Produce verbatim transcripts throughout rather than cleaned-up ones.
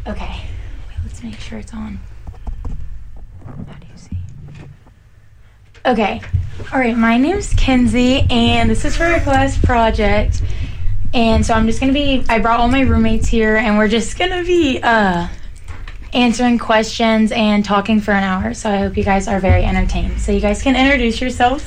Okay. Wait, let's make sure it's on. How do you see? Okay. All right, my name's Kenzie, and this is for a class project. And so I'm just going to be, I brought all my roommates here, and we're just going to be uh, answering questions and talking for an hour. So I hope you guys are very entertained. So you guys can introduce yourselves.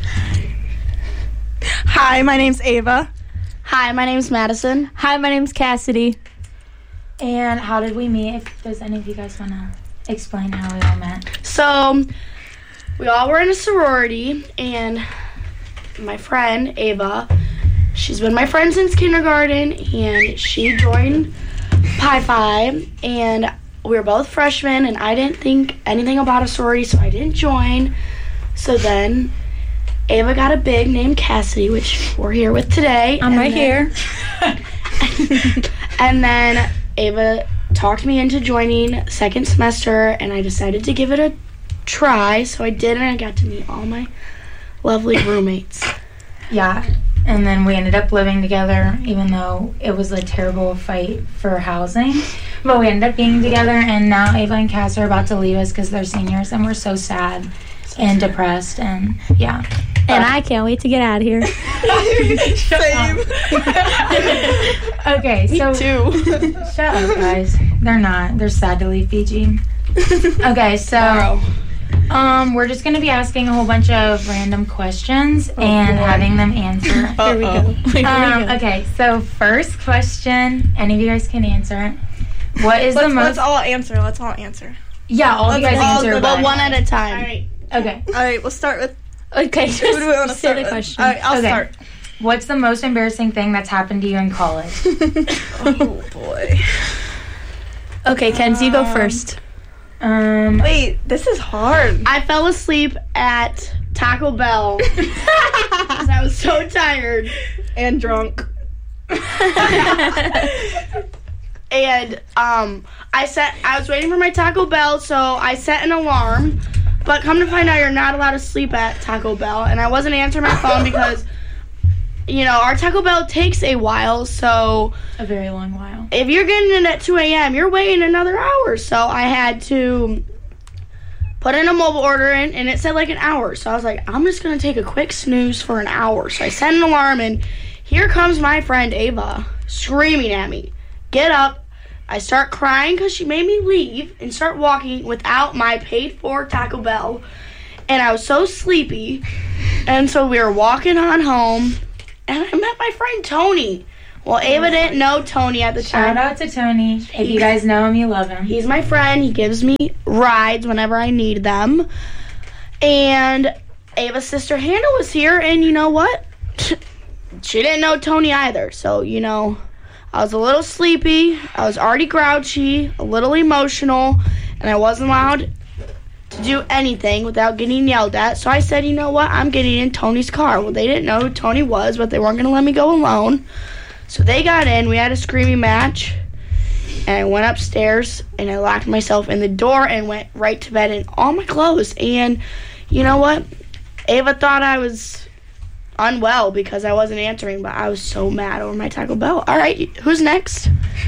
Hi, my name's Ava. Hi, my name's Madison. Hi, my name's Cassidy. And how did we meet? If does any of you guys want to explain how we all met? So, we all were in a sorority, and my friend, Ava, she's been my friend since kindergarten, and she joined Pi Phi, and we were both freshmen, and I didn't think anything about a sorority, so I didn't join. So then, Ava got a big named Cassidy, which we're here with today. I'm right then, here. And then Ava talked me into joining second semester, and I decided to give it a try, so I did, and I got to meet all my lovely roommates. Yeah, and then we ended up living together, even though it was a terrible fight for housing. But we ended up being together, and now Ava and Cass are about to leave us because they're seniors, and we're so sad so and sad. depressed, and yeah. And I can't wait to get out of here. Same. Okay, so... Me too. Shut up, guys. They're not. They're sad to leave Fiji. Okay, so... Um, we're just going to be asking a whole bunch of random questions oh, and boy. having them answer. Here we go. Here we Um, go. okay, so first question. Any of you guys can answer it. What is let's, the most... Let's all answer. Let's all answer. Yeah, all of you guys all answer. But one at a time. All right. Okay. All right, we'll start with... Okay, Who do we want to say start the with? question. All right, I'll Okay. start. What's the most embarrassing thing that's happened to you in college? Oh, boy. Okay, Kenzie, you go Um, first. Um, Wait, this is hard. I fell asleep at Taco Bell because I was so tired. And drunk. And um, I set. I was waiting for my Taco Bell, so I set an alarm. But come to find out, you're not allowed to sleep at Taco Bell, and I wasn't answering my phone because, you know, our Taco Bell takes a while. So a very long while. if you're getting in at two a.m., you're waiting another hour. So I had to put in a mobile order in, and it said like an hour. So I was like, I'm just gonna take a quick snooze for an hour. So I set an alarm, and here comes my friend Ava screaming at me, "Get up!" I start crying because she made me leave and start walking without my paid-for Taco Bell. And I was so sleepy. And so we were walking on home, and I met my friend Tony. Well, Ava didn't know Tony at the time. Shout out to Tony. If you guys know him, you love him. He's my friend. He gives me rides whenever I need them. And Ava's sister Hannah was here, and you know what? She didn't know Tony either. So, you know... I was a little sleepy, I was already grouchy, a little emotional, and I wasn't allowed to do anything without getting yelled at. So I said, you know what, I'm getting in Tony's car. Well, they didn't know who Tony was, but they weren't going to let me go alone. So they got in, we had a screaming match, and I went upstairs, and I locked myself in the door and went right to bed in all my clothes. And you know what, Ava thought I was... unwell because I wasn't answering, but I was so mad over my Taco Bell. All right, who's next?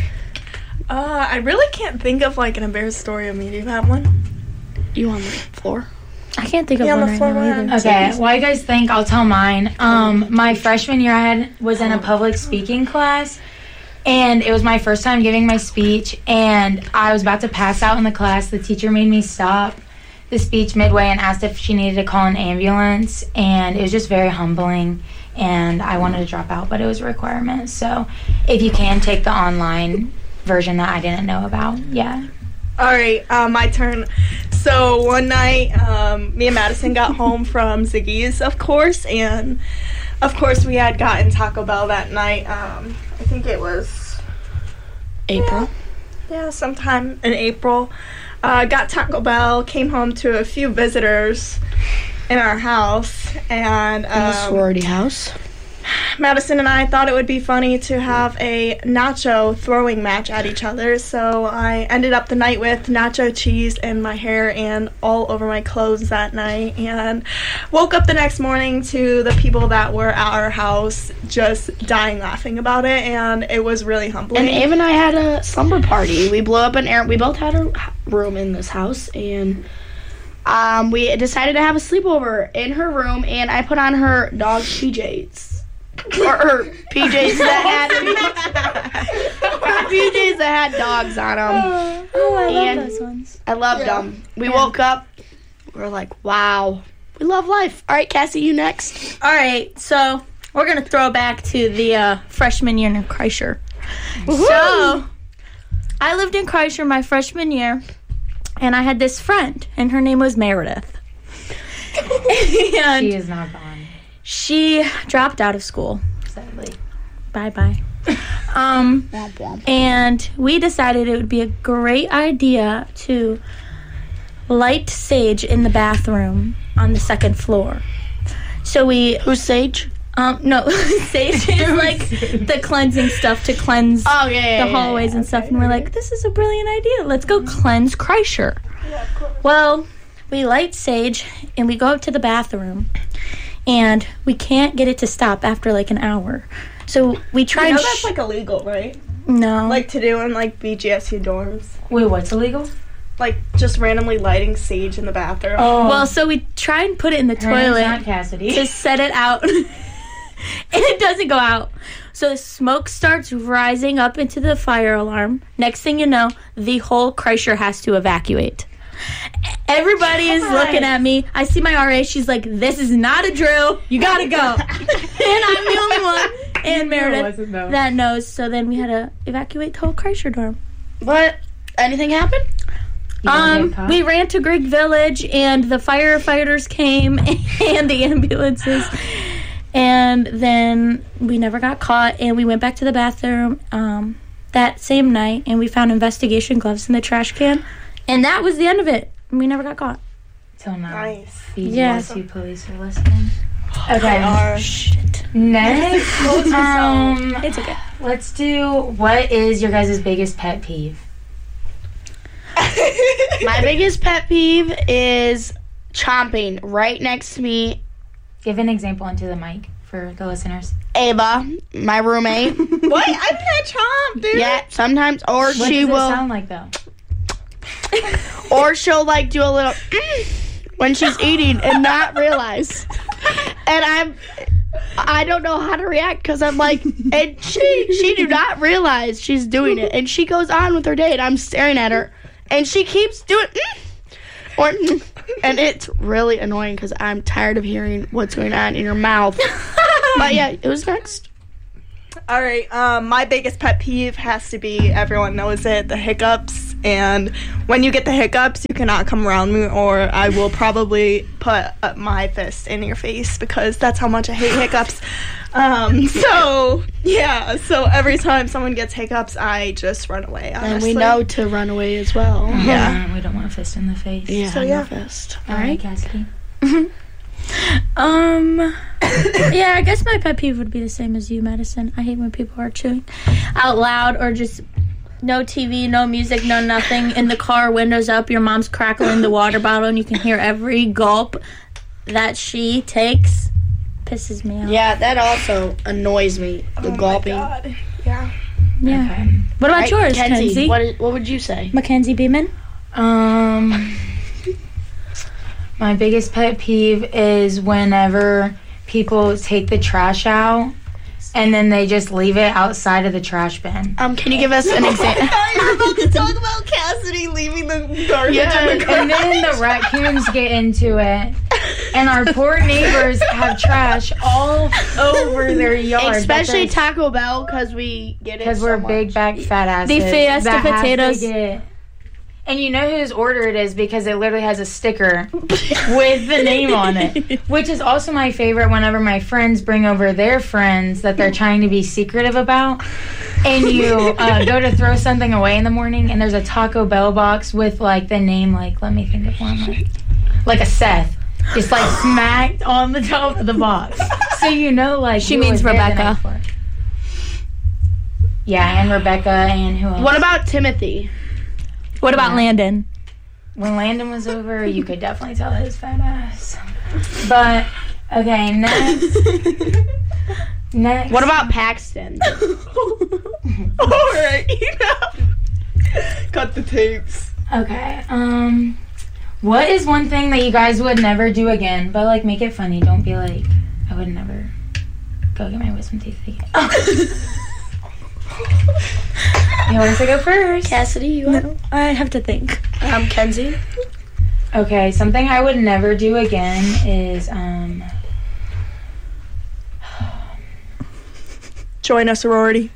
Uh, I really can't think of, like, an embarrassing story of me. Do you have one? You on the floor? I can't think of Yeah, on one the right floor, now one. either. Okay, while you guys think, I'll tell mine. Um, my freshman year, I had was in a public speaking class, and it was my first time giving my speech, and I was about to pass out in the class. The teacher made me stop the speech midway and asked if she needed to call an ambulance, and it was just very humbling, and I wanted to drop out, but it was a requirement. So if you can take the online version that I didn't know about, yeah. All right, uh, my turn. So one night, um, me and Madison got home from Ziggy's, of course, and of course we had gotten Taco Bell that night. Um, I think it was April. Yeah, yeah sometime in April. Uh, got Taco Bell, came home to a few visitors in our house, and um, In the sorority house. Madison and I thought it would be funny to have a nacho throwing match at each other, so I ended up the night with nacho cheese in my hair and all over my clothes that night, and woke up the next morning to the people that were at our house just dying laughing about it, and it was really humbling. And Ava and I had a slumber party. We blew up an air. We both had a room in this house, and um, we decided to have a sleepover in her room, and I put on her dog P Js. Or her P Js that had her P Js that had dogs on them. Oh, I love And those ones. I loved Yeah. them. We woke up. We were like, wow, we love life. All right, Cassie, you next. All right, so we're going to throw back to the uh, freshman year in Kreischer. So, I lived in Kreischer my freshman year, and I had this friend, and her name was Meredith. And She is not gone, she dropped out of school. sadly. Bye-bye. Um, and we decided it would be a great idea to light sage in the bathroom on the second floor. So we, Who's Sage? um, no, sage is like the cleansing stuff to cleanse Oh, yeah, yeah, the hallways and stuff. And we're like, this is a brilliant idea. Let's go cleanse Kreischer. Well, we light sage and we go up to the bathroom, and we can't get it to stop after like an hour. So we tried. You know sh- that's like illegal, right? no, Like to do in like B G S U dorms. Wait, what's illegal? Like just randomly lighting sage in the bathroom. Oh, well, so we try and put it in the her name's not toilet Cassidy. to set it out, and it doesn't go out. So the smoke starts rising up into the fire alarm. Next thing you know, the whole Kreischer has to evacuate. Everybody is looking at me. I see my R A. She's like, this is not a drill. You gotta go. And I'm the only one. And Meredith wasn't, though. that knows. So then we had to evacuate the whole Kreischer dorm. But anything happened? You didn't Um, get caught? we ran to Greek Village, and the firefighters came, and the ambulances. And then we never got caught, and we went back to the bathroom um, that same night, and we found investigation gloves in the trash can. And that was the end of it. We never got caught. Till now. Nice. B G Yeah. S U police are listening. Okay. are. Shit. Next, um, It's okay. let's do what is your guys' biggest pet peeve? My biggest pet peeve is chomping right next to me. Give an example into the mic for the listeners. Ava, my roommate. What? I'm not chomp, dude. Yeah, sometimes, or What she does will, it sound like though? or she'll like do a little mm, when she's eating and not realize. And I'm, I don't know how to react because I'm like, and she she do not realize she's doing it, and she goes on with her day, and I'm staring at her, and she keeps doing, mm, or, mm, and it's really annoying because I'm tired of hearing what's going on in your mouth. But yeah, it was next. All right. Um, my biggest pet peeve has to be, everyone knows it, the hiccups. And when you get the hiccups, you cannot come around me, or I will probably put uh, my fist in your face because that's how much I hate hiccups. Um, so yeah. So every time someone gets hiccups, I just run away. Honestly. And we know to run away as well. Yeah. Uh, we don't want a fist in the face. Yeah, So, no yeah. fist. All right, Cassidy. Um, yeah, I guess my pet peeve would be the same as you, Madison. I hate when people are chewing out loud or just no T V, no music, no nothing. In the car, windows up, your mom's crackling the water bottle, and you can hear every gulp that she takes. Pisses me off. Yeah, that also annoys me. The Oh my gulping. God. Yeah. Yeah. Okay. What about Right, yours, Kenzie? Kenzie? What, is, what would you say? Mackenzie Beeman? Um, my biggest pet peeve is whenever people take the trash out and then they just leave it outside of the trash bin. Um, can you give us an example? I was about to talk about Cassidy leaving the garbage in the garbage. And then the raccoons get into it, and our poor neighbors have trash all over their yard. Especially Taco Bell, because we get it because so we're much. big back fat asses. The Fiesta that have to potatoes. get- And you know whose order it is because it literally has a sticker with the name on it, which is also my favorite whenever my friends bring over their friends that they're trying to be secretive about. And you uh, go to throw something away in the morning, and there's a Taco Bell box with like the name, like, let me think of one, like, like a Seth, just like smacked on the top of the box. So so you know, like She who means was there the Rebecca. night before. Yeah, and Rebecca and who else? What about Timothy? What about Yeah. Landon? When Landon was over, you could definitely tell his fat ass. But okay, next. Next. What about Paxton? All right, cut the tapes. Okay. Um, what is one thing that you guys would never do again? But like, make it funny. Don't be like, I would never go get my wisdom teeth again. You want to go first? Cassidy, you want? I have to think. Um, Kenzie? Okay, something I would never do again is um. Join a sorority.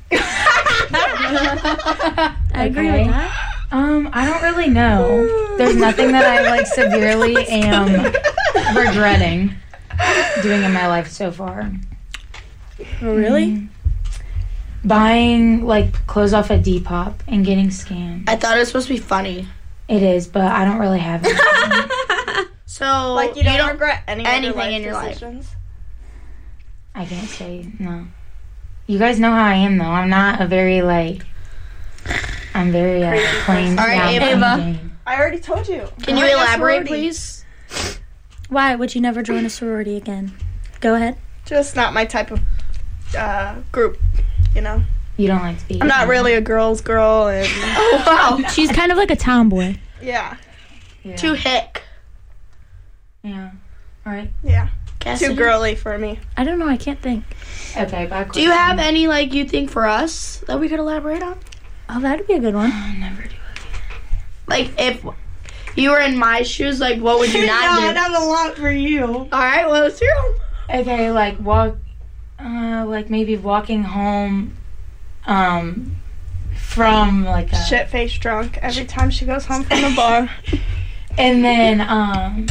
I agree Okay. with that. Um, I don't really know. There's nothing that I like severely am regretting doing in my life so far. Really? Buying like clothes off at Depop and getting scammed. I thought it was supposed to be funny. It is, but I don't really have it. So, Like you don't, regret any anything of your life in your life. decisions? I can't say no. You guys know how I am though. I'm not a very like. I'm very uh, plain. All right, yeah, Ava. plain Jane. I already told you. Can you Join a elaborate, sorority. please? Why would you never join a sorority again? Go ahead. Just not my type of uh, group. You know, You don't like to be. I'm not really a girl's girl, and Oh, wow. She's kind of like a tomboy. yeah, Yeah. Too hick. Yeah. All right. yeah, Cassidy? too girly for me. I don't know. I can't think. Okay. Back. Do you have any, like, you think for us that we could elaborate on? Oh, that'd be a good one. I'll never do it. Like, if you were in my shoes, like, what would you not do? have a lot for you. All right, well, let's hear 'em. Okay, like walk, uh, like maybe walking home, um, from like a, Shit face drunk every time she goes home from the bar. and then um,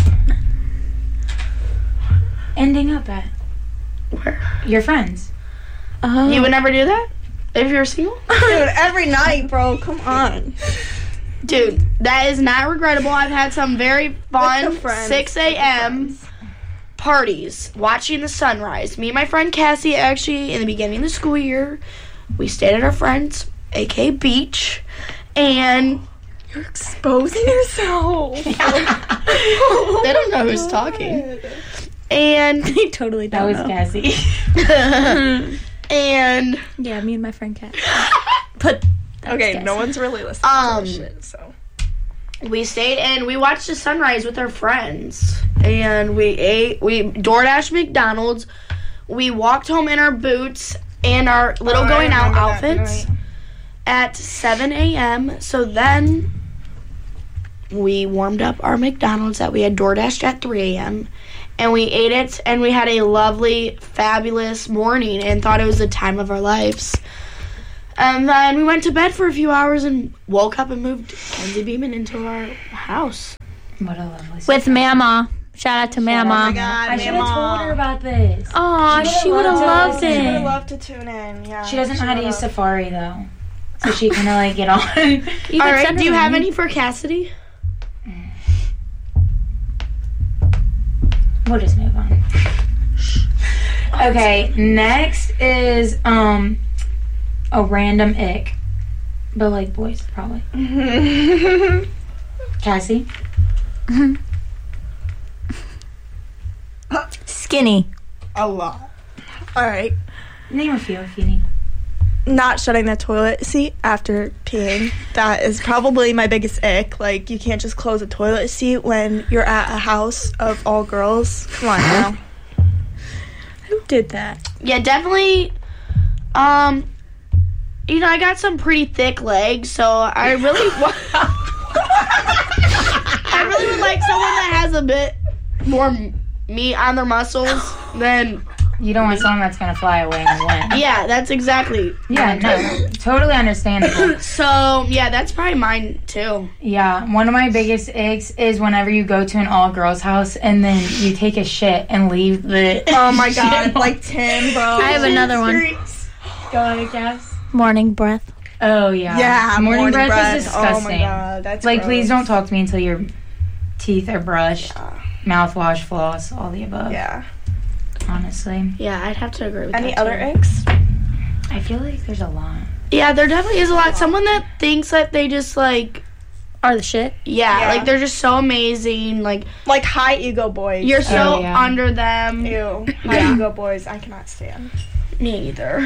ending up at Where? your friends. Oh. You would never do that? If you were single? Dude, every night, bro. Come on. Dude, that is not regrettable. I've had some very fun With the friends. six a.m. parties watching the sunrise. Me and my friend Cassie, actually, in the beginning of the school year, we stayed at our friend's, a k a. beach, and You're exposing yourself. they don't know who's talking. And They totally That don't was know. Cassie. and Yeah, me and my friend Kat. But that's Okay, Cassie. no one's really listening Um, to this shit, so. we stayed and we watched the sunrise with our friends. And we ate, we DoorDashed McDonald's. We walked home in our boots and our little Oh, I going out remember that outfits night. at seven a.m. So then we warmed up our McDonald's that we had DoorDashed at three a.m. and we ate it and we had a lovely, fabulous morning and thought it was the time of our lives. And then we went to bed for a few hours and woke up and moved Kenzie Beeman into our house. What a lovely. With Mama. Shout out to Oh my Mama. God, I should have told her about this. Aw, She she would would've have loved loved to I would it. love to tune in, yeah. She doesn't know how to use would've. Safari though, so she can like get on. You All could right, send do her you a have link. any for Cassidy? We'll just move on. Okay, next is um a random ick, but like boys probably. Cassie. Skinny. A lot. All right. Name a few if you need. Not shutting the toilet seat after peeing. That is probably my biggest ick. Like, you can't just close a toilet seat when you're at a house of all girls. Come on now. Who did that? Yeah, definitely. Um, you know, I got some pretty thick legs, so I really, wa- I really would like someone that has a bit more m- meat on their muscles than. You don't want someone that's gonna fly away in the wind. Yeah, that's exactly. Yeah, no, totally understandable. So yeah, that's probably mine too. Yeah, one of my biggest icks is whenever you go to an all-girls house and then you take a shit and leave the. Oh my god, like Tim, bro. I have another one. Go ahead, Cass. Morning breath. Oh yeah. Yeah, morning, breath, breath. is disgusting. Oh my god, that's Like, gross. please don't talk to me until your teeth are brushed, Yeah. mouthwash, floss, all the above. Yeah. honestly. Yeah, I'd have to agree with Any that. other too. icks? I feel like there's a lot. Yeah, there definitely is a lot. Someone that thinks that they just like, Are the shit? yeah, Yeah. like they're just so amazing. Like Like high ego boys. you're so Oh, yeah. under them. Ew. High ego boys. I cannot stand. Me either.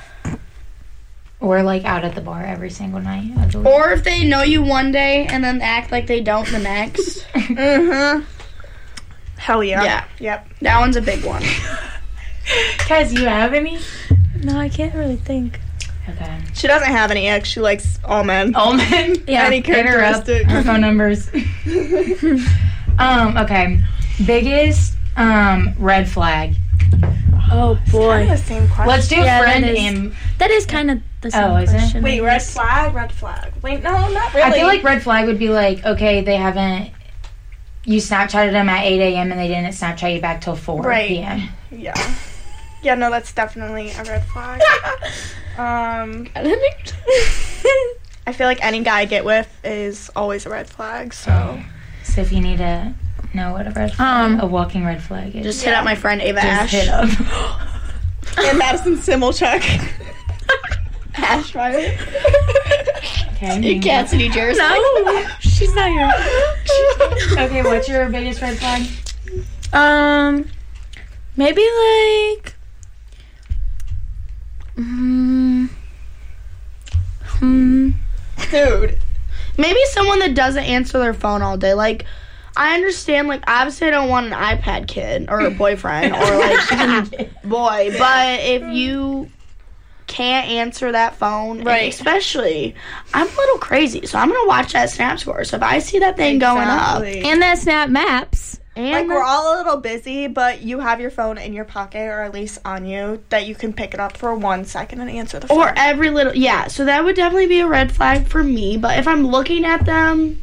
Or like out at the bar every single night of the week. Or if they know you one day and then act like they don't the next. Mm-hmm. Hell yeah. Yeah. Yep. That one's a big one. Kaz, you have any? No, I can't really think. Okay. She doesn't have any icks. She likes all men. All men. Yeah. Any Hit her up. characteristic. Her phone numbers. um. Okay. Biggest um red flag. Oh Kind of boy. the same question. Let's do Yeah, friend that is- and. That is kind of the same Oh, is it? question. Wait, red flag, red flag. Wait, no, not really. I feel like red flag would be like, okay, they haven't. You Snapchatted them at eight a.m. and they didn't Snapchat you back till four Right. p.m. Yeah. Yeah, no, that's definitely a red flag. um, I feel like any guy I get with is always a red flag, so. So if you need to know what a red flag, Um, a walking red flag is, Just hit up my friend Ava just Ash. hit up. And Madison Simmelchuck. Ash Riley. Okay. In maybe- Kansas, New Jersey. No, she's not here. Okay, what's your biggest red flag? Um, maybe like, hmm, hmm. Dude. Maybe someone that doesn't answer their phone all day. Like, I understand, like, obviously I don't want an iPad kid or a boyfriend or, like, boy. But if you can't answer that phone, and Right. especially, I'm a little crazy, so I'm going to watch that Snap score. So if I see that thing going up, Exactly. And that Snap Maps. and Like, the- we're all a little busy, but you have your phone in your pocket or at least on you that you can pick it up for one second and answer the phone. or every little, yeah, so that would definitely be a red flag for me. But if I'm looking at them,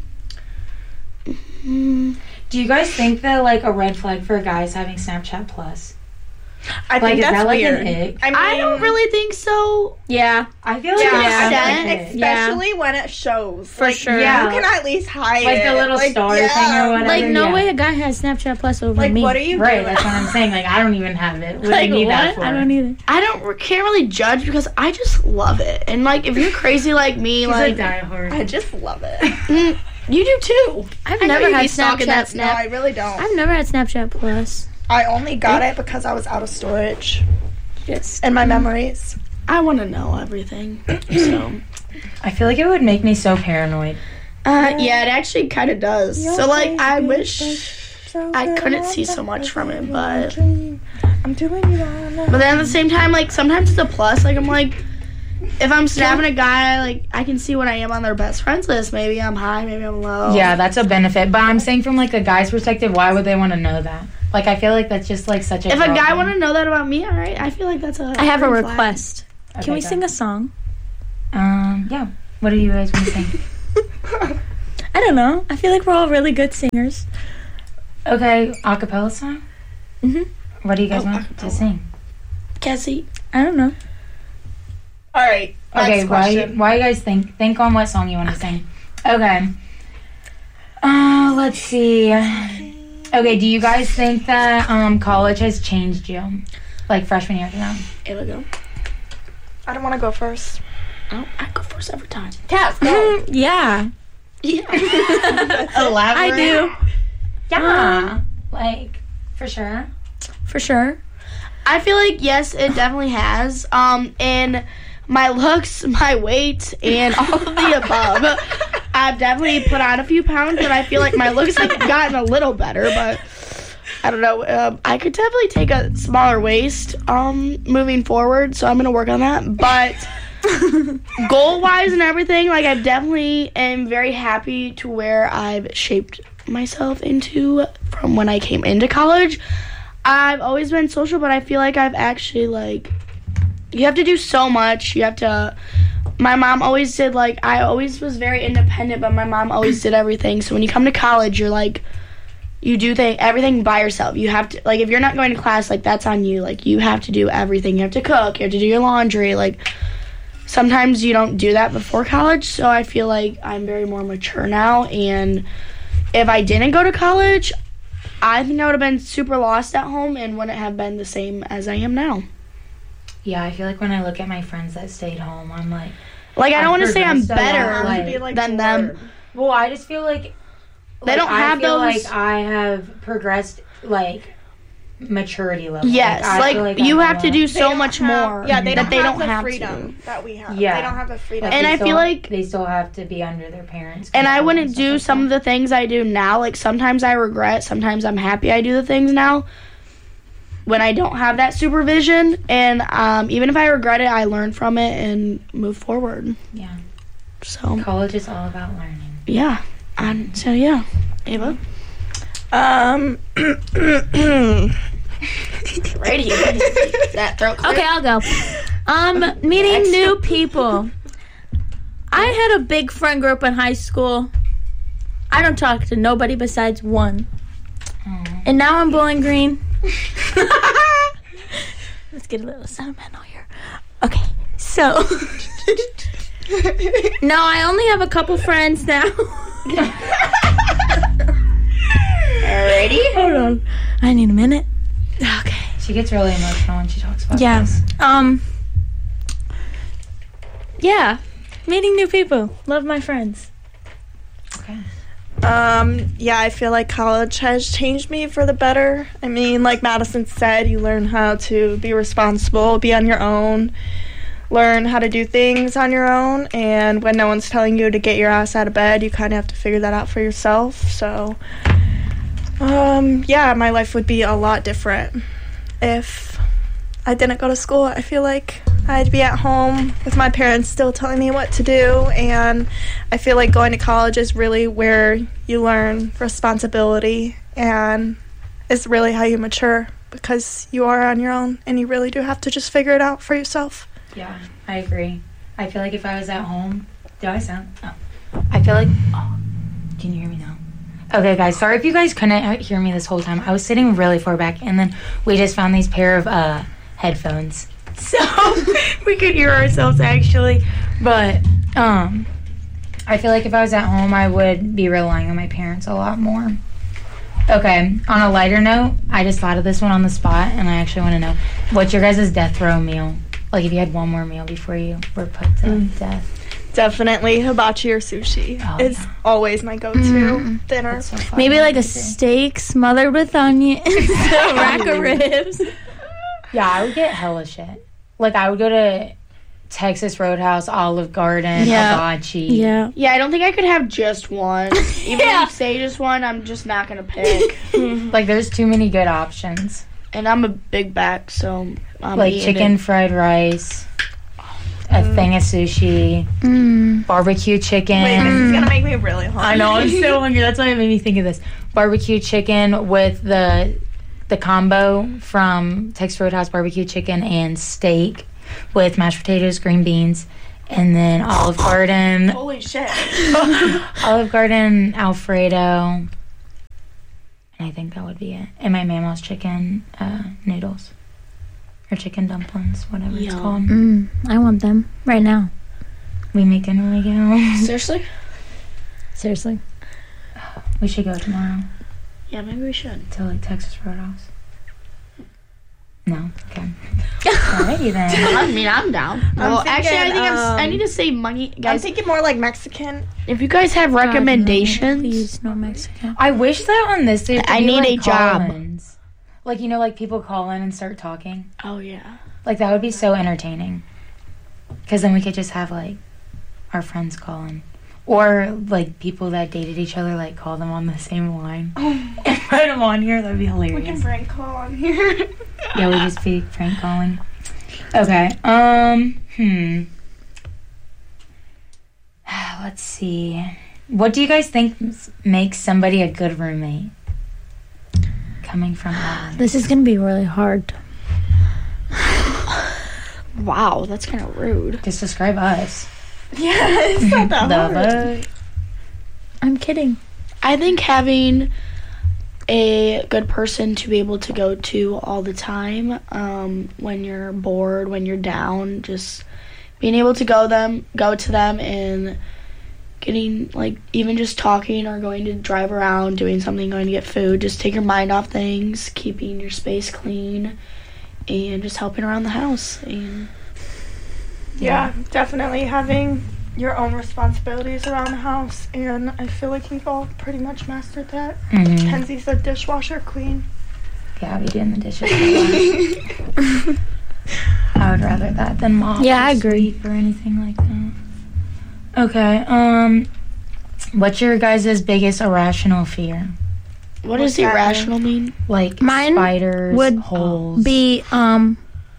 mm, Do you guys think that like a red flag for guys having Snapchat Plus? I Like, think is that's that like weird. an ick? I, mean, I don't really think so. Yeah, I feel like Yeah, it's I Yeah. think like it. especially when it shows. For like, sure. Yeah. You can at least hide Like it. the little like, star yeah. thing or whatever. like no yeah. way a guy has Snapchat Plus over Like, me. what are you Right, doing? that's what I'm saying. Like, I don't even have it. What do I Like need that what? for? I don't either. I don't can't really judge because I just love it. And like if you're crazy like me, He's like a diehard. I just love it. mm, you do too. I've I know never you'd had be stalking that Snapchat. No, Snap. I really don't. I've never had Snapchat Plus. I only got it because I was out of storage Just in my memories. I want to know everything. So I feel like it would make me so paranoid. uh, yeah, it actually kind of does. So like I wish I couldn't see so much from it, but I'm doing it all. but then at the same time, like sometimes it's a plus. Like I'm like. If I'm snapping a guy, like I can see what I am on their best friends list. Maybe I'm high, maybe I'm low. Yeah, that's a benefit. But I'm saying from like a guy's perspective, why would they want to know that? Like, I feel like that's just like such a. If a girl guy thing. want to know that about me, all right, I feel like that's a. I have a green flag. request. Okay, Can we go. sing a song? Um, yeah. What do you guys want to sing? I don't know. I feel like we're all really good singers. Okay, acapella song. Mhm. What do you guys Oh, want to sing? Cassie. I don't know. All right. Next Okay, why? question. Why you guys think? Think on what song you want to sing. Okay. Uh, let's see. Okay, do you guys think that um college has changed you, like freshman year to now? Ava, go. I don't want to go first. Oh, I go first every time. Cass, go. Yeah, Yeah. Elaborate. I do. Yeah, like for sure. For sure. I feel like yes, it definitely has. Um, in my looks, my weight, and all of the above, I've definitely put on a few pounds, and I feel like my looks have gotten a little better. But I don't know. Um, I could definitely take a smaller waist. Um, moving forward, so I'm gonna work on that. But goal wise and everything, like I definitely am very happy to where I've shaped myself into from when I came into college. I've always been social, but I feel like I've actually, like, you have to do so much. You have to, my mom always did, like, I always was very independent, but my mom always did everything. So when you come to college, you're, like, you do thing, everything by yourself. You have to, like, if you're not going to class, like, that's on you. Like, you have to do everything. You have to cook. You have to do your laundry. Like, sometimes you don't do that before college. So I feel like I'm very more mature now. And if I didn't go to college, I think I would have been super lost at home and wouldn't have been the same as I am now. Yeah, I feel like when I look at my friends that stayed home, I'm like, Like, I don't I've want to say I'm progressed a lot, better like- Be, like, than them. bored. well, I just feel like They like, don't I have feel those- like I have progressed like maturity level. Yes, I like, feel like you I'm have to a- do They so don't much have- more. Yeah, they that don't they have don't the have freedom to. that we have. Yeah. They don't have the freedom. Like, And they I still- feel like- they still have to be under their parents. And I control wouldn't stuff do like some that. of the things I do now. Like, sometimes I regret, sometimes I'm happy I do the things now when I don't have that supervision. And um, even if I regret it, I learn from it and move forward. Yeah, So, college is all about learning. yeah. Um, so, yeah. Ava? Um. Ready. That throat clear? Okay, I'll go. Um, meeting new people. I had a big friend group in high school. I don't talk to nobody besides one. Aw. And now I'm Bowling Green. Let's get a little sentimental here. Okay, so no, I only have a couple friends now. Alrighty. Hold on, I need a minute. Okay. She gets really emotional when she talks about Yeah. this. Um. Yeah, meeting new people. Love my friends. Okay. Um, yeah, I feel like college has changed me for the better. I mean, like Madison said, you learn how to be responsible, be on your own, learn how to do things on your own, and when no one's telling you to get your ass out of bed, you kind of have to figure that out for yourself. So, um, yeah, my life would be a lot different if I didn't go to school. I feel like I'd be at home with my parents still telling me what to do, and I feel like going to college is really where you learn responsibility, and it's really how you mature because you are on your own and you really do have to just figure it out for yourself. Yeah, I agree. I feel like if I was at home, do I sound? Oh, I feel like. Oh, can you hear me now? Okay, guys. Sorry if you guys couldn't hear me this whole time. I was sitting really far back, and then we just found these pair of uh, headphones, so we could hear ourselves actually. But um, I feel like if I was at home, I would be relying on my parents a lot more. Okay. On a lighter note, I just thought of this one on the spot, and I actually want to know what's your guys' death row meal? Like, if you had one more meal before you were put to Mm. death. Definitely hibachi or sushi. Oh, It's yeah. always my go-to Mm. dinner. That's so fun. Maybe like a Amazing. steak smothered with onions, a rack of ribs. Yeah, I would get hella shit. Like, I would go to Texas Roadhouse, Olive Garden, Yeah. hibachi. Yeah. Yeah, I don't think I could have just one. Even Yeah. if you say just one, I'm just not going to pick. Like, there's too many good options. And I'm a big back, so I'm Like, eating chicken it. fried rice, a thing of sushi, Mm. barbecue chicken. Wait, this is gonna make me really hungry. I know, I'm so hungry. That's why it made me think of this. Barbecue chicken with the the combo from Texas Roadhouse barbecue chicken and steak with mashed potatoes, green beans, and then Olive Garden, Holy shit. Olive Garden Alfredo. And I think that would be it. And my Mama's chicken uh, noodles. Or chicken dumplings, whatever it's Yum. called. Mm. I want them right now. We make dinner, we go. Seriously? Seriously. We should go tomorrow Yeah, maybe we should. to like Texas Roadhouse. No? Okay. Alrighty then. I mean, I'm down. well, thinking, actually, I think I'm, s- I um, need to save money. I'm Guys, thinking more like Mexican. if you guys have God, no. recommendations, Please, no Mexican. I wish that on this day I need a job. call-ins. Like, you know, like people call in and start talking. oh yeah. Like, that would be so entertaining. Because then we could just have, like, our friends call in. Or, like, people that dated each other, like, call them on the same line. And put them on here. That would be We can hilarious. prank call on here. Yeah, we just be prank calling. Okay. Um, hmm. Let's see. What do you guys think s- makes somebody a good roommate? Coming from our This is gonna be really hard. Wow, that's kind of rude. Just describe us. Yeah, it's not that The hard. vote. I'm kidding. I think having a good person to be able to go to all the time, um, when you're bored, when you're down, just being able to go them, go to them, and getting, like, even just talking or going to drive around, doing something, going to get food. Just take your mind off things, keeping your space clean, and just helping around the house. And Yeah, definitely having your own responsibilities around the house, and I feel like we've all pretty much mastered that. Mhm. Kenzie said dishwasher queen. Yeah, we doing the dishes. I would rather that than mop. Yeah, or I agree. sweep or anything like that. Okay. Um, what's your guys' biggest irrational fear? what What's does that irrational mean? Like Mine spiders, would holes. Be um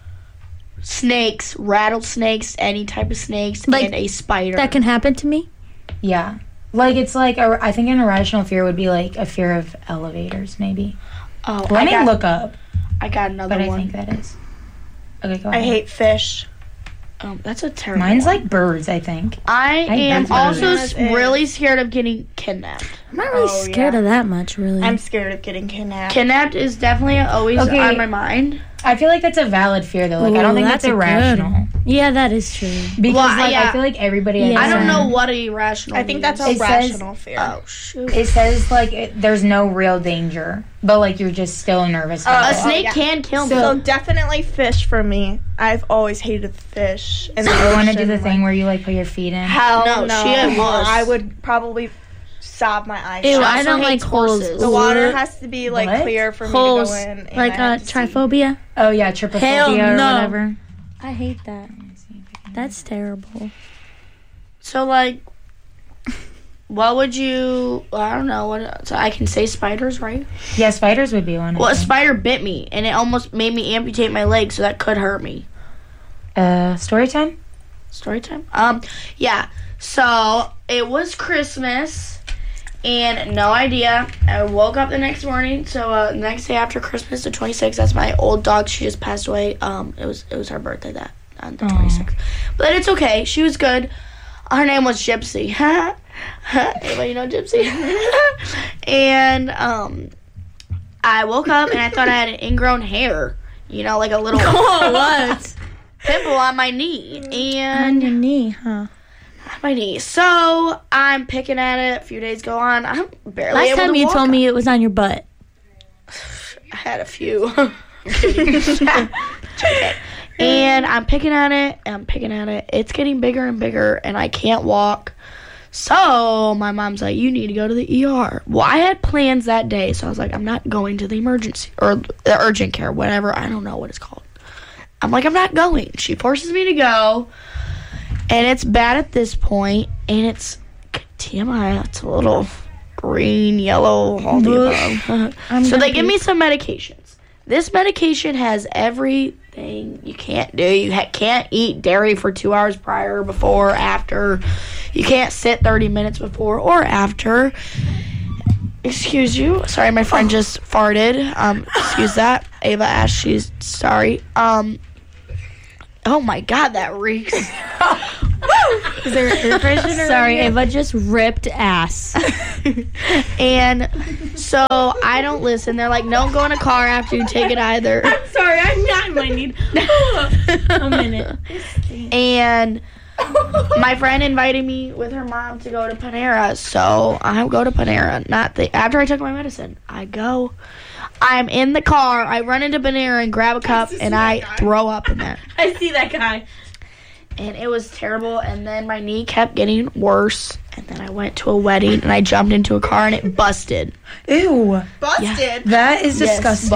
Snakes, rattlesnakes, any type of snakes, Like, and a spider. that can happen to me. Yeah. Like it's like a, I think an irrational fear would be like a fear of elevators, maybe. oh, Let I me got, look up, I got another but I one. think that is. Okay, go I ahead. hate fish. Um, that's a terrible Mine's one. like birds, I think. I I am bet that also is. s- really scared of getting kidnapped. I'm not really Oh, scared yeah. of that much, really. I'm scared of getting kidnapped. Kidnapped is definitely always Okay. on my mind. I feel like that's a valid fear though. Like I don't Ooh, think that's that's, a good irrational. one. Yeah, that is true. Because Well, like yeah. I feel like everybody has Yeah. I don't some- know what a irrational I think that's a It says- rational fear. Oh, shoot. It says like it, there's no real danger, but like you're just still nervous. about A it. snake yeah. can kill me. So definitely fish for me. I've always hated fish. And So the you want to do ocean, the like, thing where you like put your feet in? Hell No, no. she had worse. I would probably sob my eyes Ew, out. I don't also like hates holes. horses. The water What? has to be like What? clear for Holes, me to go in. and like I uh, have to see. triphobia. Oh yeah, trypophobia Hell or no. whatever. I hate that. That's terrible. So, like, what would you? I don't know. What? So I can say spiders, right? Yeah, spiders would be one. I Well, a think. spider bit me, and it almost made me amputate my leg, so that could hurt me. Uh, story time. Story time. Um, yeah. So it was Christmas, and no idea. I woke up the next morning. So uh, the next day after Christmas, the twenty-sixth. That's my old dog. She just passed away. Um, it was it was her birthday that on the Aw. twenty-sixth. But it's okay. She was good. Her name was Gypsy. Anybody know Gypsy? And um, I woke up and I thought I had an ingrown hair. You know, like a little What? pimple on my knee. On And your knee, huh? my knee. So I'm picking at it. A few days go on. I'm barely Last able time to you walk. told me it was on your butt. I had a few. I'm kidding. Okay. And I'm picking at it. And I'm picking at it. It's getting bigger and bigger, and I can't walk. So my mom's like, "You need to go to the E R." Well, I had plans that day, so I was like, "I'm not going to the emergency or the urgent care, whatever. I don't know what it's called." I'm like, "I'm not going." She forces me to go, and it's bad at this point, and it's T M I. It's a little green, yellow, all the above. I'm So gonna they give be- me some medications. This medication has everything you can't do. You ha- can't eat dairy for two hours prior, before, after. You can't sit thirty minutes before or after. Excuse you. Sorry, my friend just farted. Um, excuse that. Ava asked. She's sorry. Um. Oh my God, that reeks. Is there air freshener? Sorry, Ava just ripped ass. And so I don't listen. They're like, don't go in a car after you take it either. Sorry, I'm not. I might need a minute. And my friend invited me with her mom to go to Panera, so I go to Panera. Not the after I took my medicine, I go. I'm in the car. I run into Panera and grab a cup, and I throw up in there. I see that guy. And it was terrible. And then my knee kept getting worse. And then I went to a wedding, and I jumped into a car, and it busted. Ew, Busted. that is Yes, disgusting.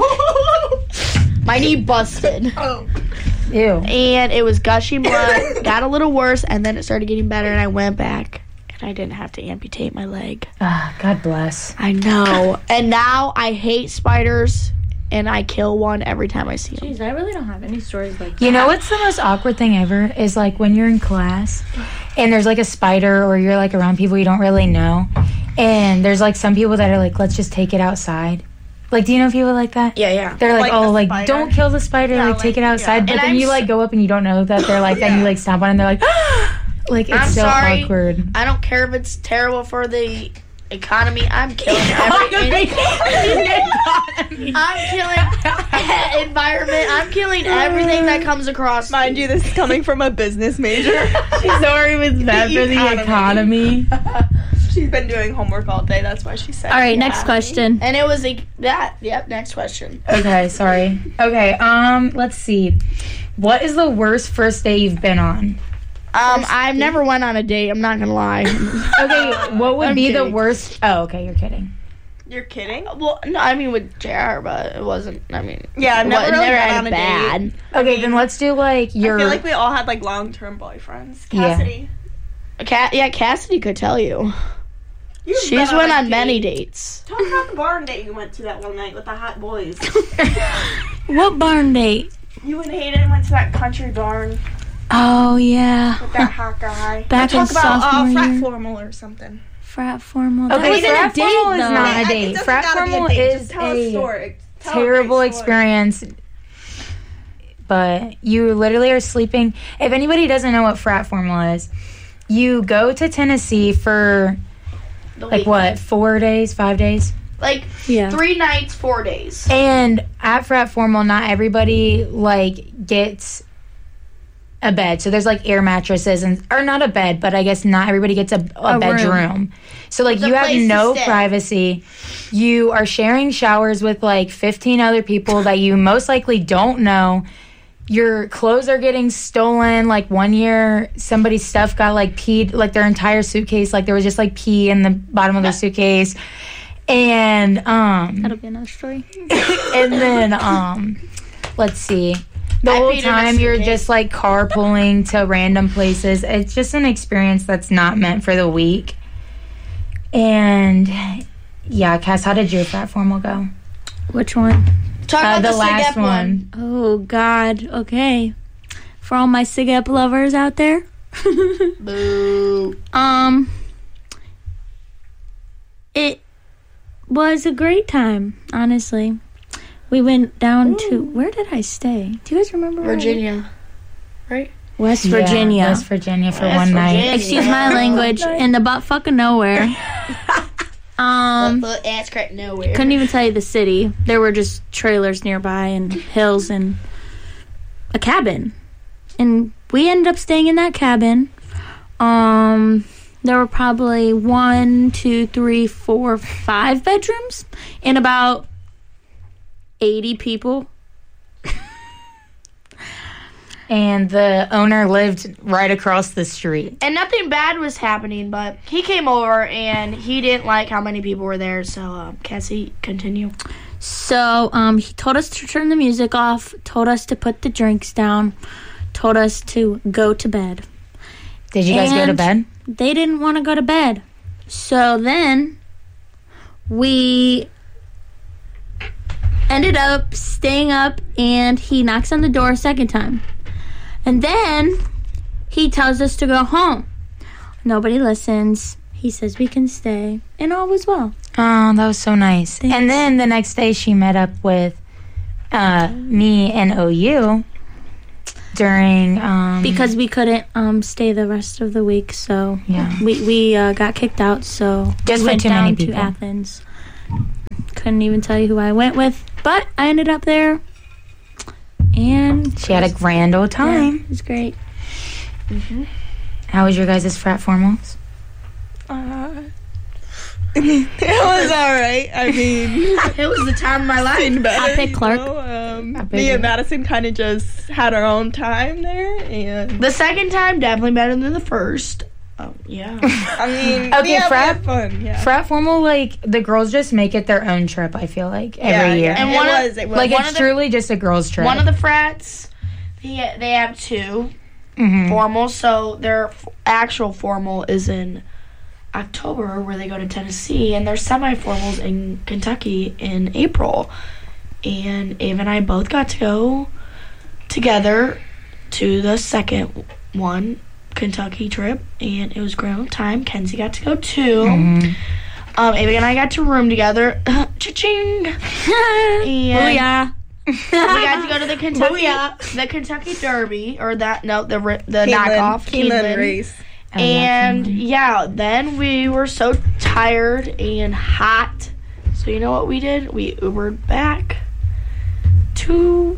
busted. My knee busted. Oh. Ew. And it was gushing blood. Got a little worse, and then it started getting better, and I went back. And I didn't have to amputate my leg. Ah, God bless. I know. And now I hate spiders, and I kill one every time I see them. Jeez, I really don't have any stories like You know what's the most awkward thing ever is like when you're in class and there's like a spider or you're like around people you don't really know and there's like some people that are like, let's just take it outside. Like, do you know people like that? Yeah, yeah. They're like, Like oh, the like, spider? don't kill the spider, Yeah, like, take like, it outside. yeah. But And then I'm you, like, so- go up and you don't know that they're like, then you, Yeah. like, stomp on it and they're like, like, it's I'm so sorry. awkward. I don't care if it's terrible for the Economy, I'm killing every. I'm killing environment. I'm killing everything that comes across. Mind you, this is coming from a business major. Sorry, was bad for the economy. She's been doing homework all day. That's why she said. All right, yeah. next question. And it was like that. Yep, next question. Okay, sorry. Okay, um, let's see. What is the worst first date you've been on? Um, I've never went on a date. I'm not gonna lie. Okay, what would I'm be the kidding. worst? Oh, okay, you're kidding. You're kidding? Well, no, I mean with J R, but it wasn't. I mean, Yeah, I've it never wa- really never been had on a bad. date. Okay, then let's do like your. I feel like we all had like long-term boyfriends. Yeah. Cassidy. Ca- yeah, Cassidy could tell you. You've She's been on went a on many date. dates. Talk about the barn date you went to that one night with the hot boys. What barn date? You and Hayden went to that country barn Oh yeah, with that hot guy. Back Talk in about uh, sophomore frat year. formal or something. frat formal. That Okay, wasn't frat a date formal is though. not I- a it date. doesn't Frat gotta be a formal date. is Just tell a a story. Tell a terrible great story. experience. But you literally are sleeping. If anybody doesn't know what frat formal is, you go to Tennessee for The like week- what, four days, five days? Like Yeah. three nights, four days. And at frat formal, not everybody like gets a bed. So there's like air mattresses and or not a bed, but I guess not everybody gets a, a, A bedroom. room. So like It's a you have place to no stay. privacy. You are sharing showers with like fifteen other people that you most likely don't know. Your clothes are getting stolen. Like one year, somebody's stuff got like peed, like their entire suitcase. Like there was just like pee in the bottom of their suitcase. And um That'll be another story. and then um let's see. The I whole peed in a time you're suitcase. just like carpooling to random places. It's just an experience that's not meant for the weak. And yeah, Cass, how did your frat formal go? Which one? Talk Uh, about the the, last Sigep one. Oh God. Okay. For all my Sigep lovers out there. Boo. Um. It was a great time, honestly. We went down to where did I stay? Do you guys remember? where I- Virginia. Right? West Yeah, Virginia. West Virginia for West one night. Virginia. Excuse my language. In the butt fucking nowhere. Um. But ass crack nowhere. Couldn't even tell you the city. There were just trailers nearby and hills and a cabin. And we ended up staying in that cabin. Um, there were probably one, two, three, four, five bedrooms and about eighty people. And the owner lived right across the street. And nothing bad was happening, but he came over and he didn't like how many people were there. So, um, Cassie, continue. So um, he told us to turn the music off, told us to put the drinks down, told us to go to bed. Did you guys go to And- bed? They didn't want to go to bed. So then we ended up staying up and he knocks on the door a second time. And then he tells us to go home. Nobody listens. He says we can stay. And all was well. Oh, that was so nice. Thanks. And then the next day she met up with uh, me and O U during um Because we couldn't um, stay the rest of the week. So Yeah. we, we uh, got kicked out. So Just we for went too many down to people. Athens. Couldn't even tell you who I went with. But I ended up there. And she had a grand old yeah, time. it was great. How was your guys' frat formals? Uh, it was alright. I mean, It was the time of my life. seen better, I picked you Clark. know? Um, I picked me him. and Madison kind of just had our own time there, and The second time, definitely better than the first. Oh, yeah. I mean, Okay, yeah, we frat- had fun. Yeah, Frat formal, like the girls just make it their own trip. I feel like every yeah, year, yeah. And it one of- was. It was. like one it's of the- truly just a girls' trip. One of the frats, they, they have two Mhm. formal, so their f- actual formal is in October, where they go to Tennessee, and their semi-formals in Kentucky in April. And Ava and I both got to go together to the second one, Kentucky trip, and it was great time. Kenzie got to go too. Mhm. Um, Ava and I got to room together. Cha-ching! Oh And yeah. we got to go to the Kentucky, Booyah. the Kentucky Derby, or that no, the ri- the Keeneland, knockoff Keeneland Keeneland. race. Oh, and definitely. yeah, then we were so tired and hot. So you know what we did? We Ubered back to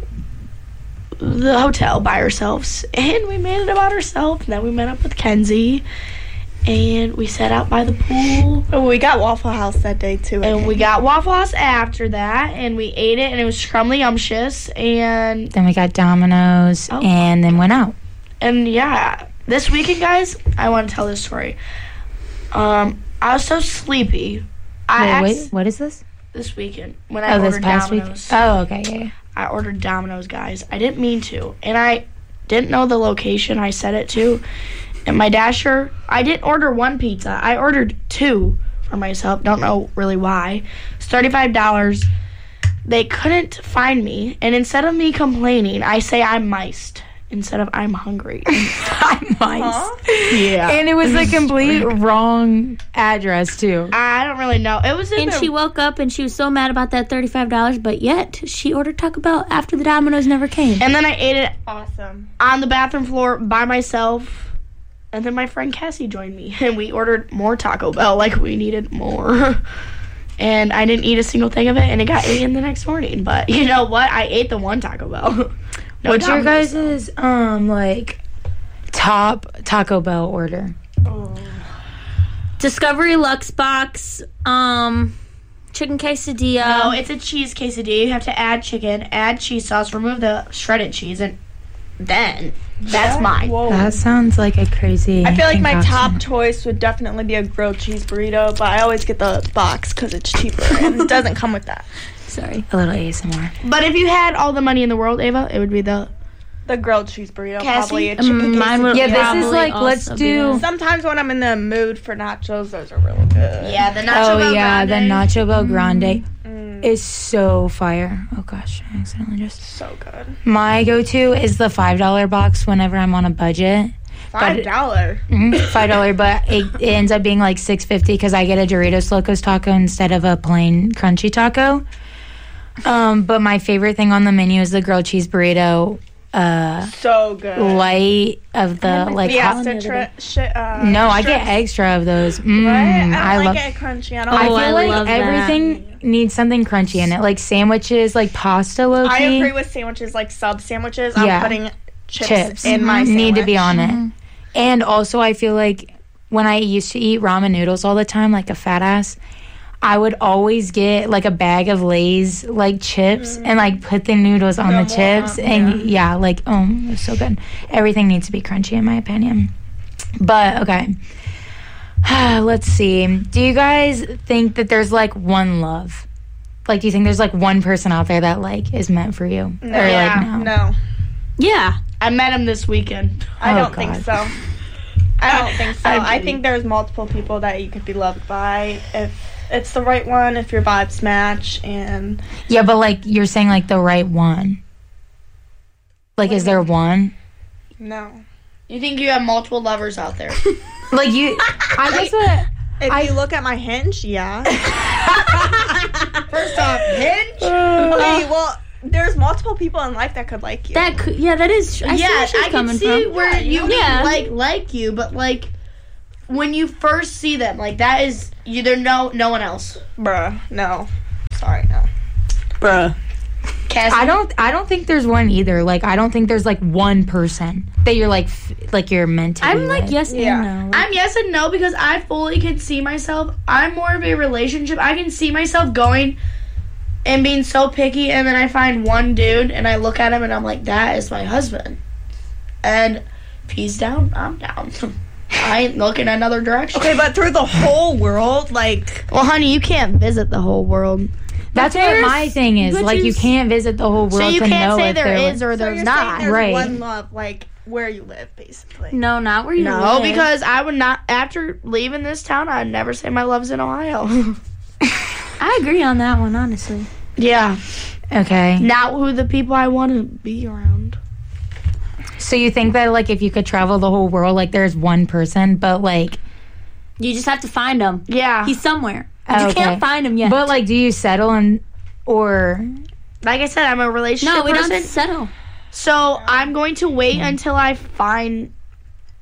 the hotel by ourselves, and we made it about ourselves. And then we met up with Kenzie, and we sat out by the pool. Oh, we got Waffle House that day too. I And think. we got Waffle House after that, and we ate it, and it was scrumdiddlyumptious, and Then we got Domino's Oh. and then went out. and yeah, this weekend, guys, I want to tell this story. Um, I was so sleepy. I Wait, ax- wait, what is this? this weekend when I Oh, this ordered past week. Domino's. Oh, okay, yeah, yeah. I ordered Domino's, guys. I didn't mean to, and I didn't know the location I set it to. And my dasher, I didn't order one pizza. I ordered two for myself. Don't know really why. It's thirty-five dollars. They couldn't find me, and instead of me complaining, I say I'm miced instead of I'm hungry. I'm nice. Yeah. And it was the complete wrong address too. I don't really know. It was in And the- she woke up and she was so mad about that thirty-five dollars, but yet she ordered Taco Bell after the Domino's never came. and then I ate it Awesome. on the bathroom floor by myself. And then my friend Cassie joined me, and we ordered more Taco Bell, like we needed more. And I didn't eat a single thing of it, and it got eaten the next morning. But you know what? I ate the one Taco Bell. No What's your Domino's. guys' um like top Taco Bell order? Discovery Lux Box, um, chicken quesadilla. No, it's a cheese quesadilla. You have to add chicken, add cheese sauce, remove the shredded cheese, and then that's mine. Whoa. That sounds like a crazy. I feel like my top concoction. choice would definitely be a grilled cheese burrito, but I always get the box because it's cheaper and it doesn't come with that. Sorry. A little A S M R. But if you had all the money in the world, Ava, it would be the The grilled cheese burrito, Cassie? probably a chicken Mm, mine would- quesadilla. Yeah, this is Probably like let's also do. be Sometimes when I'm in the mood for nachos, those are really good. yeah the nacho Oh Bel yeah, the Grande. Nacho Bell Grande Mm, is so fire. Oh gosh, I accidentally just. so good. My go-to is the five dollar box whenever I'm on a budget. Five dollar. Mhm, Five dollar, but it, it ends up being like six fifty because I get a Doritos Locos taco instead of a plain crunchy taco. Um, but my favorite thing on the menu is the grilled cheese burrito, uh, So good. light of the like. the hot- acid tri- shit. Uh, no, I get strips, extra of those. Mm, Right? I don't I like love. it crunchy. I don't I like Oh, feel I like love that. everything needs something crunchy in it, like sandwiches, like pasta. Low I key. agree with sandwiches, like sub sandwiches. Yeah. I'm putting chips, Chips in my sandwich. need to be on it. And also, I feel like when I used to eat ramen noodles all the time, like a fat ass, I would always get like a bag of Lay's like chips and like put the noodles on Fill the more chips. up, And yeah. like, oh, it's so good. Everything needs to be crunchy, in my opinion. But okay. Let's see. Do you guys think that there's like one love? Like, do you think there's like one person out there that like is meant for you? No, or yeah, like, no? no. Yeah. I met him this weekend. I Oh, don't think God. so. I don't think so. I I, do. think there's multiple people that you could be loved by if it's the right one, if your vibes match, and Yeah, but like you're saying like the right one. Like, is there one? no. You think you have multiple lovers out there? Like you, I guess what. If I- you look at my hinge, yeah. First off, Hinge. Okay, well, there's multiple people in life that could like you. That could, yeah, that is. I see yeah, where she's I can coming see from. where you Yeah. like like you, but like when you first see them, like that is you. There no no one else. Bruh, no. Sorry, no. Bruh. Cassie, I don't. I don't think there's one either. Like, I don't think there's like one person that you're like, f- like you're meant to. be I'm like with. yes Yeah. and no. I'm yes and no because I fully can see myself. I'm more of a relationship. I can see myself going and being so picky, and then I find one dude and I look at him and I'm like, that is my husband. And if he's down, I'm down. I ain't looking another direction. Okay, but through the whole world, like, Well, honey, you can't visit the whole world. That's what there's- my thing is. but Like, you you- can't visit the whole world So you to can't know say if there there is or so there's you're not. saying there's right. one love, like where you live, basically. no, not where you No, live. because I would not. After leaving this town, I'd never say my love's in Ohio. I agree on that one, honestly. yeah, Okay. not who the people I want to be around. So you think that like if you could travel the whole world, like there's one person, but like, You just have to find him. Yeah, He's somewhere. But You Okay. can't find him yet. but like, do you settle and or like I said, I'm a relationship no, we person. don't settle. So I'm going to wait until I find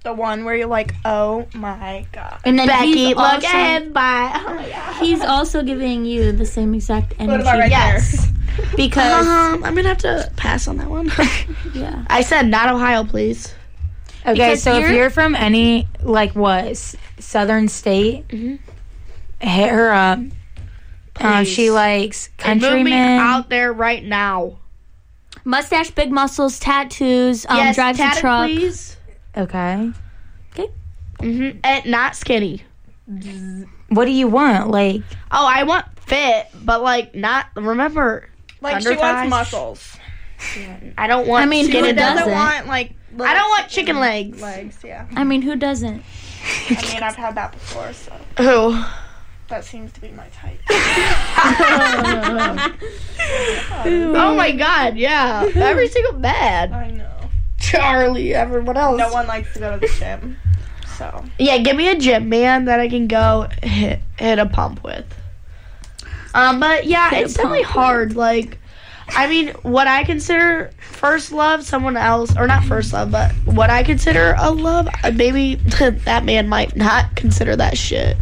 The one where you're like, oh my god. And then Becky, he's look also, ahead, bye. Oh my god. he's also giving you the same exact energy. What about right Yes. Because, Um, I'm gonna have to pass on that one. yeah. I said not Ohio, please. Okay, Because so if you're- you're from any like what s- southern state, Mhm. hit her up. Um, she Please. likes And move me countrymen. out there right now. Mustache, big muscles, tattoos, um, yes, drives a tatted, truck. please. Okay, Mm-hmm. And not skinny. what do you want? Like, Oh, I want fit, but like not. Remember, Like, she Thunder wants thighs? muscles. I don't want. I mean, skinny who She doesn't doesn't? want, like, little I don't want chicken legs. Legs, yeah. I mean, who doesn't? I mean, I've had that before, so Who? that seems to be my type. Oh my god, yeah. Every single bad. I know. Charlie, everyone else. No one likes to go to the gym, so. Yeah, give me a gym man that I can go hit hit a pump with. Um, but yeah, Hit a it's definitely pump hard. Like, I mean, what I consider first love, someone else, or not first love, but what I consider a love, uh, maybe that man might not consider that shit.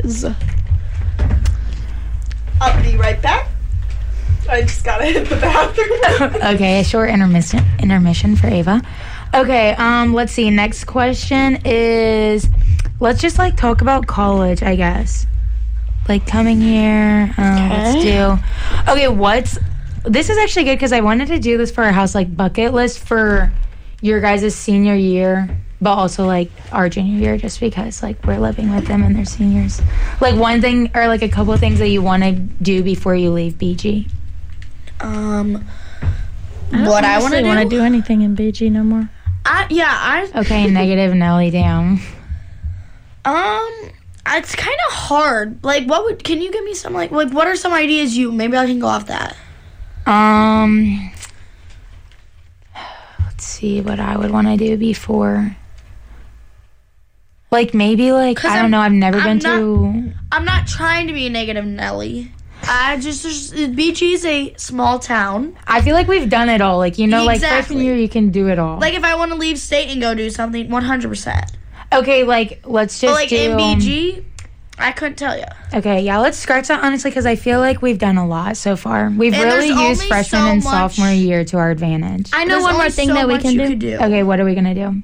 I'll be right back. I just gotta hit the bathroom. okay, a short intermission intermission for Ava. Okay, um, let's see. Next question is, let's just like talk about college, I guess. Like coming here. Um, Let's do. Okay, what's this is actually good because I wanted to do this for our house like bucket list for your guys' senior year, but also like our junior year, just because like we're living with them and they're seniors. Like one thing or like a couple things that you want to do before you leave B G. Um, what I want to want to do? do anything in B G no more. I, yeah, I Okay, negative Nelly down. um, it's kind of hard. Like, what would? Can you give me some like like what are some ideas you? Maybe I can go off that. Um, let's see what I would want to do before. Like maybe like 'Cause I I'm- don't know. I've never I'm been to. I'm not trying to be a negative Nelly. I just, just B G is a small town. I feel like we've done it all. Like you know, like freshman Exactly. year you can do it all. Like if I want to leave state and go do something, one hundred percent. okay, like let's just But like do. in um, B G, I couldn't tell you. Okay, yeah, let's scratch that honestly because I feel like we've done a lot so far. We've And really there's used only freshman so and much- sophomore year to our advantage. I know There's one more only thing so that we much can you do. could do. Okay, what are we gonna do?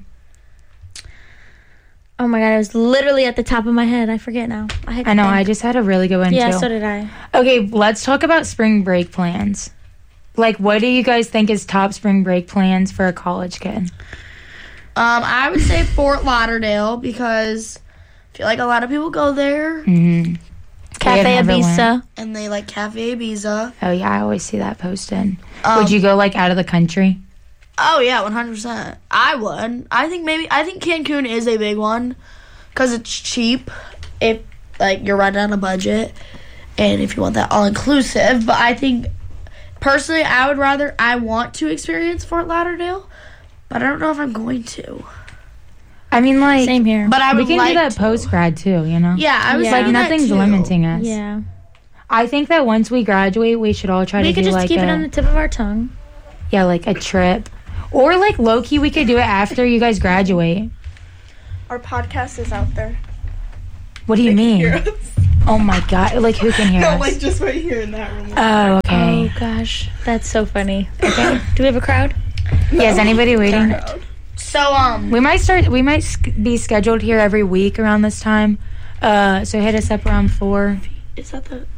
Oh my god, it was literally at the top of my head. I forget now. I, had to I know. think. I just had a really good one Yeah, too. so did I. Okay, let's talk about spring break plans. Like, what do you guys think is top spring break plans for a college kid? Um, I would say Fort Lauderdale because I feel like a lot of people go there Mm-hmm. Cafe Ibiza. and they like Cafe Ibiza. Oh yeah, I always see that posted. Um, Would you go like out of the country? Oh yeah, one hundred percent. I would. I think maybe I think Cancun is a big one because it's cheap if like you're right on a budget and if you want that all inclusive. But I think personally, I would rather I want to experience Fort Lauderdale, but I don't know if I'm going to. I mean, like, Same here. But I we would can like do that to. post grad too. You know? Yeah, I was Yeah. Like thinking that nothing's too. limiting us. Yeah. I think that once we graduate, we should all try We to could do just like keep a it on the tip of our tongue. yeah, like a trip, or like low key, we could do it after you guys graduate. Our podcast is out there. What do you They can hear mean? us. Oh my god! Like who can hear No, us? like just right here in that room. Oh, okay. Oh gosh, that's so funny. Okay, do we have a crowd? Yeah, is anybody waiting? So um, We might start. We might sk- be scheduled here every week around this time. Uh, so hit us up around four. is that the?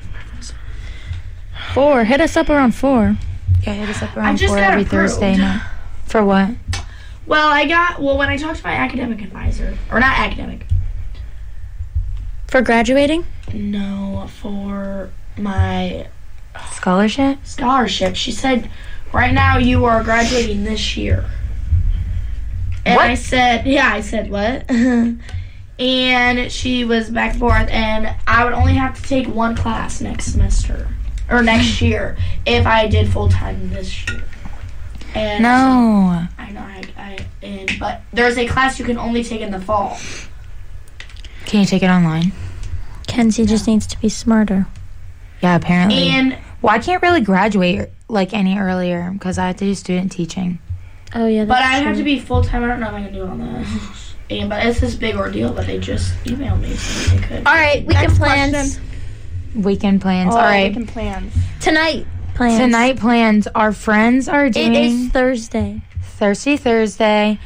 Four. Hit us up around four. Yeah, hit us up around just four got every approved. Thursday night. For what? Well, I got well when I talked to my academic advisor, or not academic. For graduating? No, for my Scholarship? scholarship. She said, right now you are graduating this year. And What? I said, yeah, I said, what? And she was back and forth, and I would only have to take one class next semester, or next year, if I did full-time this year. And No. I know, I, I and, but there's a class you can only take in the fall. Can you take it online? Kenzie just needs to be smarter. Yeah, apparently. And Well, I can't really graduate like any earlier because I have to do student teaching. Oh yeah, that's But I true. have to be full-time. I don't know if I can do all that. And, but it's this big ordeal, but they just emailed me so they could. All right, weekend Next plans. question. Weekend plans. Oh, All right. weekend plans. Tonight plans. Tonight plans. Our friends are It doing is Thursday. Thirsty Thursday.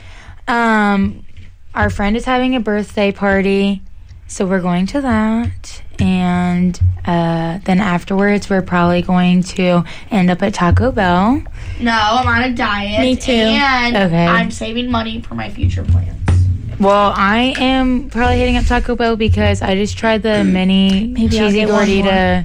Um, our friend is having a birthday party, so we're going to that. And uh, then afterwards, we're probably going to end up at Taco Bell. No, I'm on a diet. Me too. And Okay. I'm saving money for my future plans. Well, I am probably hitting up Taco Bell because I just tried the mini Maybe I'll cheesy get one gordita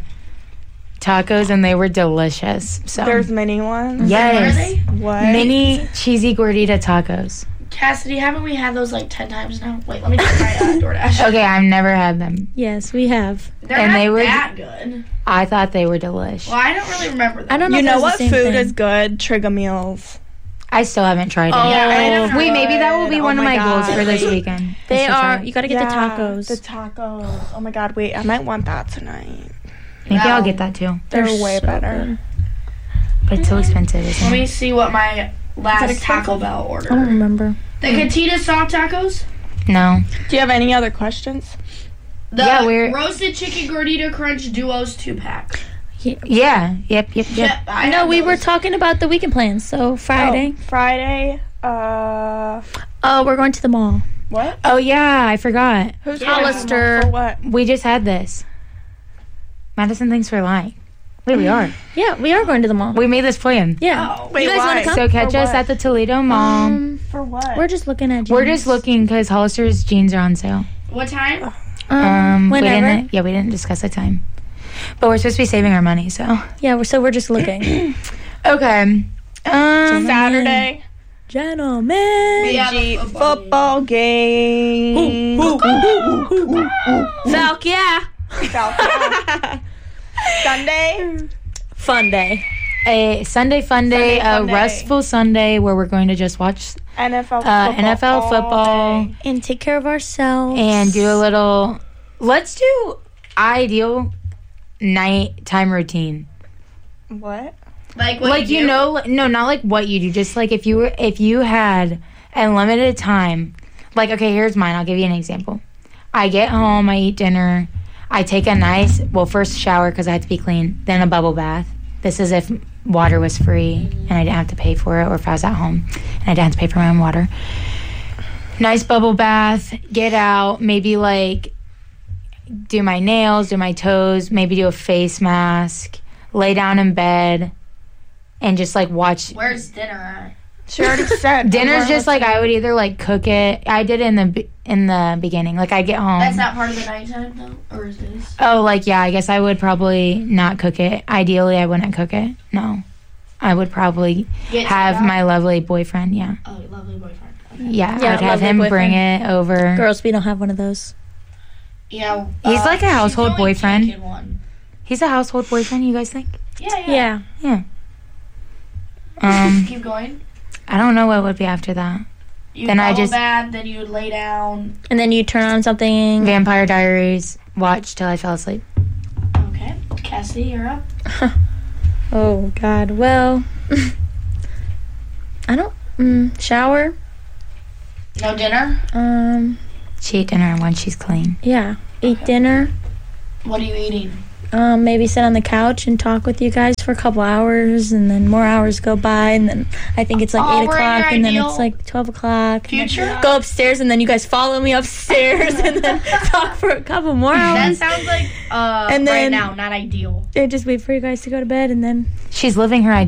tacos, and they were delicious. So There's mini ones. yes, What are they? What? mini cheesy gordita tacos. Cassidy, haven't we had those like ten times now? Wait, let me check my uh, DoorDash. Okay, I've never had them. Yes, we have. They're and not they were- that good. I thought they were delish. Well, I don't really remember them. I don't know. You if know that's what the same food thing. is good? Trigger meals. I still haven't tried it. Oh, Yeah, I don't Wait, maybe that will be Oh one of my my goals God. for this weekend. They is to try are. it. You got to get the tacos. The tacos. Oh my god, wait, I might want that tonight. Maybe I'll No. get that too. They're, They're way so better. good. But it's so expensive, Let isn't me it? see what my last expensive? Taco Bell order. I don't remember. The Cantina soft tacos. No. Do you have any other questions? The Yeah, we're- roasted chicken gordita crunch duos two pack. Yeah. Yep. Yep. Yep. I No, have we were those. talking about the weekend plans. So Friday. Oh, Friday. Uh, Oh, we're going to the mall. what? Oh yeah, I forgot. Who's Yeah. going to Hollister. For what? We just had this. Madison thinks we're lying. Wait, we are. Yeah, we are going to the mall. We made this plan. Yeah. Oh, Wait, You guys why? wanna come? So catch For us what? at the Toledo Mall. Um, For what? we're just looking at. We're jeans. just looking because Hollister's jeans are on sale. what time? Um, Um, we whenever. didn't. Yeah, we didn't discuss the time. But we're supposed to be saving our money, so Yeah, we're, so we're just looking. okay. Um, Saturday. Gentlemen. Yeah, G the football football game. Falk, yeah. South- Sunday. Fun day. a Sunday fun day, Sunday a fun day. restful Sunday where we're going to just watch N F L uh, football. N F L all football day. And take care of ourselves. and do a little. Let's do ideal nighttime routine. What? Like what Like you, you do? know, no, not like what you do. Just like if you were, if you had unlimited time. Like okay, here's mine. I'll give you an example. I get home, I eat dinner, I take a nice well first shower because I have to be clean, then a bubble bath. This is if water was free and I didn't have to pay for it, or if I was at home and I didn't have to pay for my own water. Nice bubble bath. Get out. Maybe like do my nails, do my toes. Maybe do a face mask. Lay down in bed. And just like watch Where's dinner She already said. dinner's just like I would either like cook it. I did it in the be- in the beginning. Like I get home. at? That's not part of the nighttime though, or is this? Oh, like yeah. I guess I would probably not cook it. Ideally, I wouldn't cook it. No, I would probably Get have some my lovely boyfriend. Yeah, Oh, lovely boyfriend. Okay. yeah. Yeah, I'd have lovely him bring boyfriend. it over. Girls, we don't have one of those. Yeah. He's uh, like a she's household only boyfriend. taken one. He's a household boyfriend. You guys think? Yeah, yeah. Yeah. Um, Keep going. I don't know what would be after that. You Then I bubble just- bath, then you would lay down. And then you turn on something. Vampire Diaries. Watch till I fell asleep. Okay. Cassidy, you're up. Oh, God. Well, I don't. Mm, shower. No dinner? Um, She ate dinner once she's clean. yeah. Eat dinner. What are you eating? Um, maybe sit on the couch and talk with you guys for a couple hours, and then more hours go by, and then I think it's like Oh, eight we're in your o'clock, and then ideal it's like twelve o'clock. and then Future? Go upstairs, and then you guys follow me upstairs, and then talk for a couple more That hours, sounds like uh And right then- now, not ideal. and just wait for you guys to go to bed, and then She's living her